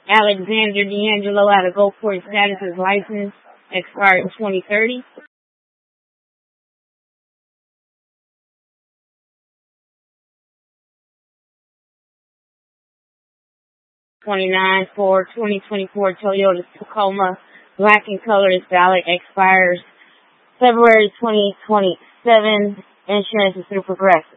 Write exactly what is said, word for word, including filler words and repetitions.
Alexander D'Angelo out of Gulfport status is license, expired in twenty thirty. twenty-nine for twenty twenty-four Toyota Tacoma, black in color, is valid, expires February twenty twenty-seven. Insurance is through Progressive.